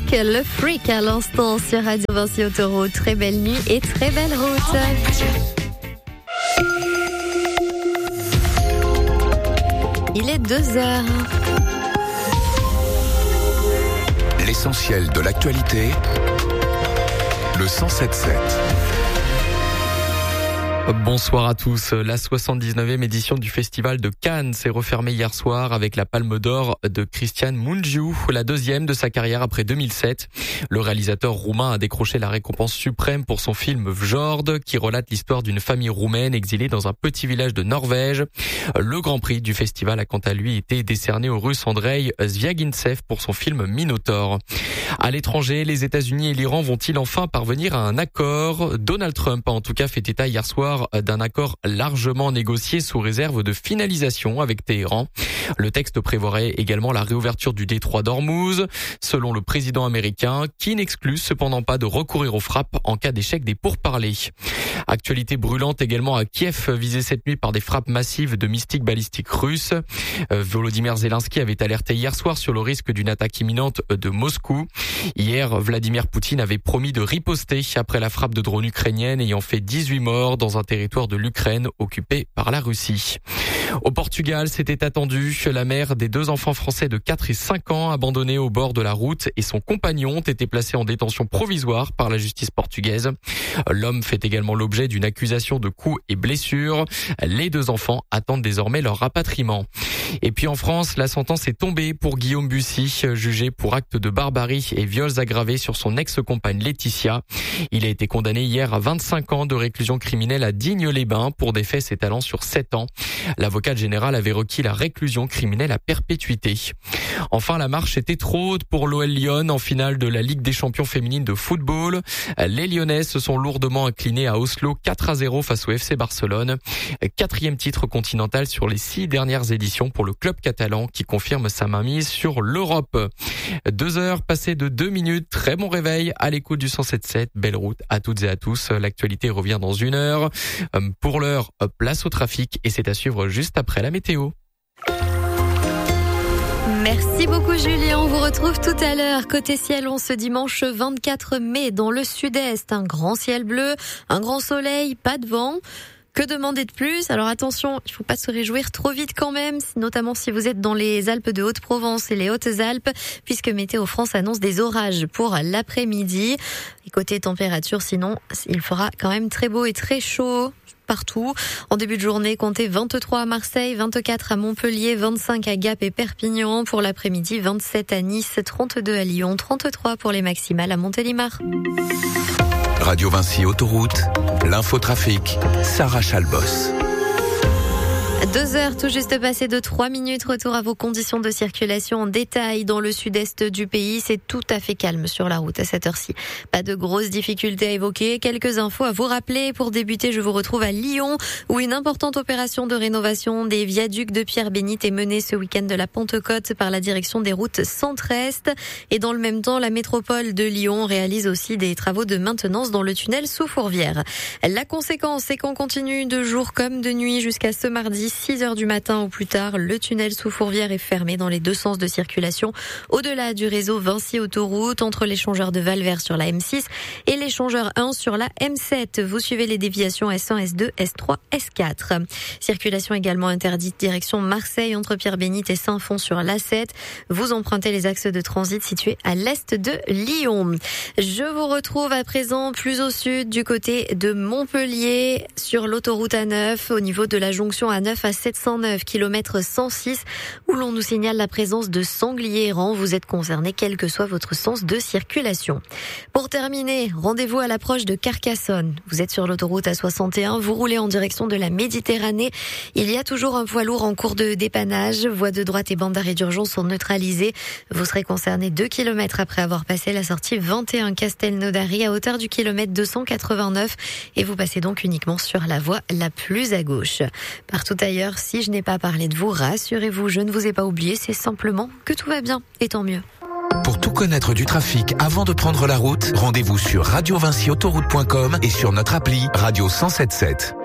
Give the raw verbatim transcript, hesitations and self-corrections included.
avec le Freak à l'instant sur Radio Vinci Autoroute. Très belle nuit et très belle route. Il est deux heures. L'essentiel de l'actualité, le cent sept sept. Bonsoir à tous. La soixante-dix-neuvième édition du Festival de Cannes s'est refermée hier soir avec la Palme d'Or de Cristian Mungiu, la deuxième de sa carrière après deux mille sept. Le réalisateur roumain a décroché la récompense suprême pour son film Vjord, qui relate l'histoire d'une famille roumaine exilée dans un petit village de Norvège. Le grand prix du festival a quant à lui été décerné au Russe Andrei Zvyagintsev pour son film Minotaur. À l'étranger, les États-Unis et l'Iran vont-ils enfin parvenir à un accord ? Donald Trump a en tout cas fait état hier soir d'un accord largement négocié sous réserve de finalisation avec Téhéran. Le texte prévoirait également la réouverture du détroit d'Ormuz, selon le président américain, qui n'exclut cependant pas de recourir aux frappes en cas d'échec des pourparlers. Actualité brûlante également à Kiev, visée cette nuit par des frappes massives de mystiques balistiques russes. Volodymyr Zelensky avait alerté hier soir sur le risque d'une attaque imminente de Moscou. Hier, Vladimir Poutine avait promis de riposter après la frappe de drones ukrainiennes ayant fait dix-huit morts dans un territoire de l'Ukraine occupé par la Russie. Au Portugal, c'était attendu. La mère des deux enfants français de quatre et cinq ans abandonnés au bord de la route et son compagnon ont été placés en détention provisoire par la justice portugaise. L'homme fait également l'objet d'une accusation de coups et blessures. Les deux enfants attendent désormais leur rapatriement. Et puis en France, la sentence est tombée pour Guillaume Bussy, jugé pour actes de barbarie et viols aggravés sur son ex-compagne Laetitia. Il a été condamné hier à vingt-cinq ans de réclusion criminelle à Digne-les-Bains pour des faits s'étalant sur sept ans. L'avocat général avait requis la réclusion criminelle à perpétuité. Enfin, la marche était trop haute pour l'O L Lyon en finale de la Ligue des champions féminines de football. Les Lyonnaises se sont lourdement inclinées à Oslo quatre à zéro face au F C Barcelone. Quatrième titre continental sur les six dernières éditions pour le club catalan qui confirme sa mainmise sur l'Europe. Deux heures passées de deux minutes. Très bon réveil à l'écoute du cent sept sept. Belle route à toutes et à tous. L'actualité revient dans une heure. Pour l'heure, place au trafic et c'est à suivre juste après la météo. Merci beaucoup Julien, on vous retrouve tout à l'heure. Côté ciel, on ce dimanche vingt-quatre mai dans le sud-est. Un grand ciel bleu, un grand soleil, pas de vent. Que demander de plus ? Alors attention, il ne faut pas se réjouir trop vite quand même, notamment si vous êtes dans les Alpes de Haute-Provence et les Hautes-Alpes, puisque Météo France annonce des orages pour l'après-midi. Et côté température, sinon, il fera quand même très beau et très chaud partout. En début de journée, comptez vingt-trois à Marseille, vingt-quatre à Montpellier, vingt-cinq à Gap et Perpignan. Pour l'après-midi, vingt-sept à Nice, trente-deux à Lyon, trente-trois pour les maximales à Montélimar. Radio Vinci Autoroute, l'infotrafic, Sarah Chalbos. Deux heures tout juste passées de trois minutes. Retour à vos conditions de circulation en détail dans le sud-est du pays. C'est tout à fait calme sur la route à cette heure-ci. Pas de grosses difficultés à évoquer. Quelques infos à vous rappeler. Pour débuter, je vous retrouve à Lyon où une importante opération de rénovation des viaducs de Pierre-Bénite est menée ce week-end de la Pentecôte par la direction des routes centre-est. Et dans le même temps, la métropole de Lyon réalise aussi des travaux de maintenance dans le tunnel sous Fourvière. La conséquence, c'est qu'on continue de jour comme de nuit jusqu'à ce mardi. six heures du matin ou plus tard, le tunnel sous Fourvière est fermé dans les deux sens de circulation au-delà du réseau Vinci Autoroute entre l'échangeur de Valvert sur la M six et l'échangeur un sur la M sept. Vous suivez les déviations S un, S deux, S trois, S quatre. Circulation également interdite direction Marseille entre Pierre-Bénite et Saint-Fond sur l'A sept. Vous empruntez les axes de transit situés à l'est de Lyon. Je vous retrouve à présent plus au sud du côté de Montpellier sur l'autoroute A neuf au niveau de la jonction A neuf à sept cent neuf kilomètres cent six où l'on nous signale la présence de sangliers errants. Vous êtes concerné quel que soit votre sens de circulation. Pour terminer, rendez-vous à l'approche de Carcassonne. Vous êtes sur l'autoroute A soixante et un, vous roulez en direction de la Méditerranée. Il y a toujours un poids lourd en cours de dépannage. Voies de droite et bandes d'arrêt d'urgence sont neutralisées. Vous serez concerné deux kilomètres après avoir passé la sortie vingt et un Castelnaudary à hauteur du kilomètre deux cent quatre-vingt-neuf et vous passez donc uniquement sur la voie la plus à gauche. Partout ailleurs, si je n'ai pas parlé de vous, rassurez-vous, je ne vous ai pas oublié, c'est simplement que tout va bien, et tant mieux. Pour tout connaître du trafic avant de prendre la route, rendez-vous sur radio vinci autoroute point com et sur notre appli Radio cent sept sept.